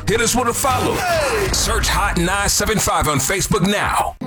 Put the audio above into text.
Hit us with a follow. Search Hot 975 on Facebook now.